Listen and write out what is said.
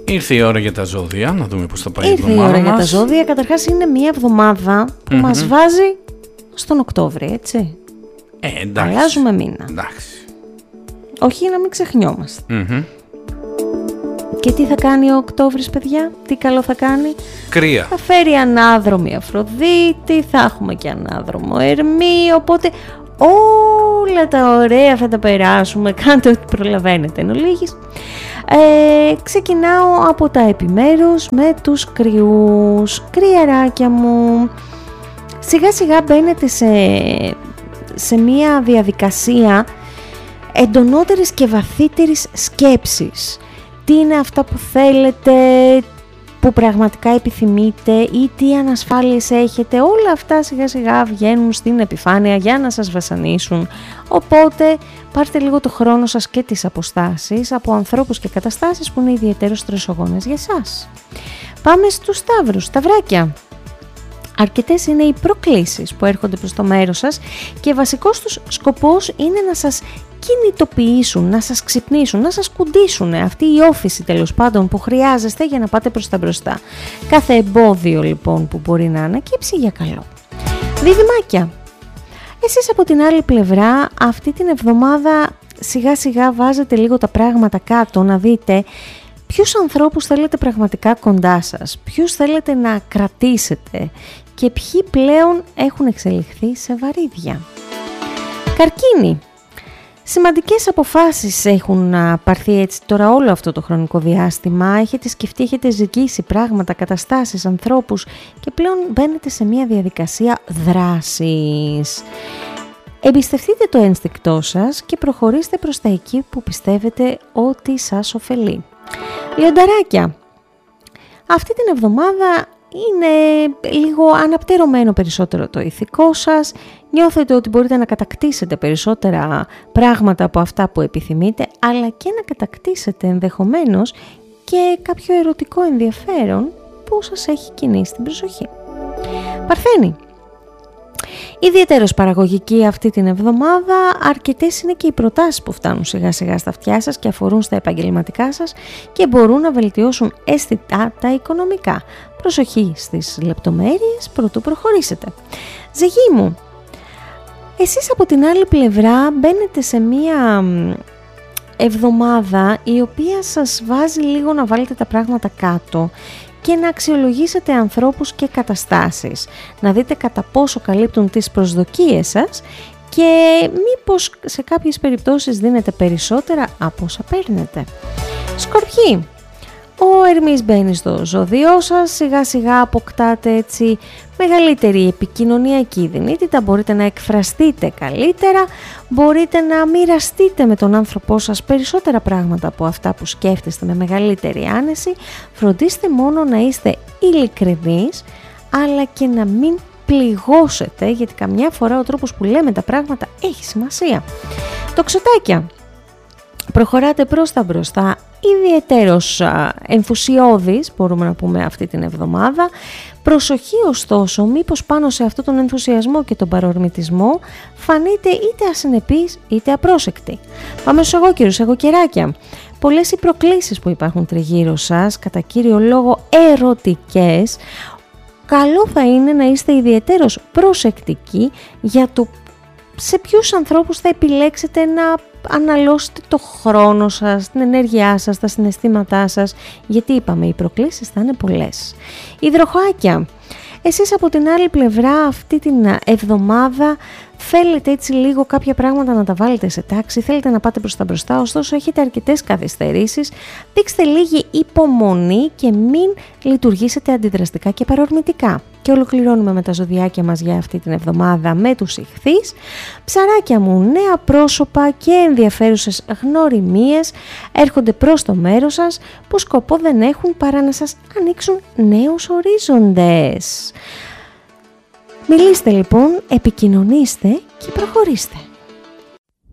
Ήρθε η ώρα για τα ζώδια, να δούμε πώς θα πάει η εβδομάδα μας. Ήρθε η ώρα για τα ζώδια. Καταρχάς είναι μια εβδομάδα που μας βάζει στον Οκτώβρη, έτσι. Εντάξει. Αλλάζουμε μήνα. Εντάξει. Όχι να μην ξεχνιόμαστε. Και τι θα κάνει ο Οκτώβρης, παιδιά, τι καλό θα κάνει? Κρύα. Θα φέρει ανάδρομη Αφροδίτη, θα έχουμε και ανάδρομο Ερμή, οπότε όλα τα ωραία θα τα περάσουμε, κάντε ό,τι προλαβαίνετε εν ολίγης. Ξεκινάω από τα επιμέρους με τους κρυούς. Κρυαράκια μου, σιγά σιγά μπαίνετε σε μια διαδικασία εντονότερης και βαθύτερης σκέψης. Τι είναι αυτά που θέλετε, που πραγματικά επιθυμείτε ή τι ανασφάλειες έχετε, όλα αυτά σιγά σιγά βγαίνουν στην επιφάνεια για να σας βασανίσουν. Οπότε πάρτε λίγο το χρόνο σας και τις αποστάσεις από ανθρώπους και καταστάσεις που είναι ιδιαίτερως στρεσογόνες για σας. Πάμε στους Σταύρους, Σταυράκια. Αρκετές είναι οι προκλήσεις που έρχονται προς το μέρος σας και βασικός τους σκοπός είναι να σας κινητοποιήσουν, να σας ξυπνήσουν, να σας κουντήσουν, αυτή η όφηση τέλος πάντων που χρειάζεστε για να πάτε προς τα μπροστά. Κάθε εμπόδιο λοιπόν που μπορεί να ανακύψει για καλό. Διδυμάκια, εσείς από την άλλη πλευρά αυτή την εβδομάδα σιγά σιγά βάζετε λίγο τα πράγματα κάτω, να δείτε ποιους ανθρώπους θέλετε πραγματικά κοντά σας, ποιους θέλετε να κρατήσετε και ποιοι πλέον έχουν εξελιχθεί σε βαρύδια. Καρκίνη, σημαντικές αποφάσεις έχουν πάρθει έτσι τώρα όλο αυτό το χρονικό διάστημα, έχετε σκεφτεί, έχετε ζυγίσει πράγματα, καταστάσεις, ανθρώπους και πλέον μπαίνετε σε μια διαδικασία δράσης. Εμπιστευτείτε το ένστικτό σας και προχωρήστε προς τα εκεί που πιστεύετε ότι σας ωφελεί. Λιονταράκια, αυτή την εβδομάδα είναι λίγο αναπτερωμένο περισσότερο το ηθικό σας, νιώθετε ότι μπορείτε να κατακτήσετε περισσότερα πράγματα από αυτά που επιθυμείτε, αλλά και να κατακτήσετε ενδεχομένως και κάποιο ερωτικό ενδιαφέρον που σας έχει κινήσει την προσοχή. Παρθένη, ιδιαίτερος παραγωγική αυτή την εβδομάδα, αρκετές είναι και οι προτάσεις που φτάνουν σιγά σιγά στα αυτιά σας και αφορούν στα επαγγελματικά σας και μπορούν να βελτιώσουν αισθητά τα οικονομικά. Προσοχή στις λεπτομέρειες προτού προχωρήσετε. Ζυγή μου, εσείς από την άλλη πλευρά μπαίνετε σε μία εβδομάδα η οποία σας βάζει λίγο να βάλετε τα πράγματα κάτω και να αξιολογήσετε ανθρώπους και καταστάσεις, να δείτε κατά πόσο καλύπτουν τις προσδοκίες σας και μήπως σε κάποιες περιπτώσεις δίνετε περισσότερα από όσα παίρνετε. Σκορπιοί, ο Ερμής μπαίνει στο ζώδιό σας, σιγά σιγά αποκτάτε έτσι μεγαλύτερη επικοινωνιακή δυνατότητα, μπορείτε να εκφραστείτε καλύτερα, μπορείτε να μοιραστείτε με τον άνθρωπό σας περισσότερα πράγματα από αυτά που σκέφτεστε με μεγαλύτερη άνεση. Φροντίστε μόνο να είστε ειλικρινείς, αλλά και να μην πληγώσετε, γιατί καμιά φορά ο τρόπος που λέμε τα πράγματα έχει σημασία. Τοξοτάκια, προχωράτε προς τα μπροστά, ιδιαιτέρως ενθουσιώδης μπορούμε να πούμε αυτή την εβδομάδα. Προσοχή ωστόσο, μήπως πάνω σε αυτόν τον ενθουσιασμό και τον παρορμητισμό φανείτε είτε ασυνεπείς είτε απρόσεκτοι. Πάμε στους εγώκερους, εγωκεράκια. Πολλές οι προκλήσεις που υπάρχουν τριγύρω σας, κατά κύριο λόγο ερωτικές, καλό θα είναι να είστε ιδιαιτέρως προσεκτικοί για το σε ποιους ανθρώπους θα επιλέξετε να αναλώσετε το χρόνο σας, την ενέργειά σας, τα συναισθήματά σας, γιατί είπαμε οι προκλήσεις θα είναι πολλές. Υδροχοάκια, εσείς από την άλλη πλευρά αυτή την εβδομάδα θέλετε έτσι λίγο κάποια πράγματα να τα βάλετε σε τάξη, θέλετε να πάτε προς τα μπροστά, ωστόσο έχετε αρκετές καθυστερήσεις, δείξτε λίγη υπομονή και μην λειτουργήσετε αντιδραστικά και παρορμητικά. Και ολοκληρώνουμε με τα ζωδιάκια μας για αυτή την εβδομάδα με τους Ιχθύς. Ψαράκια μου, νέα πρόσωπα και ενδιαφέρουσες γνωριμίες έρχονται προς το μέρος σας που σκοπό δεν έχουν παρά να σας ανοίξουν νέους ορίζοντες. Μιλήστε λοιπόν, επικοινωνήστε και προχωρήστε.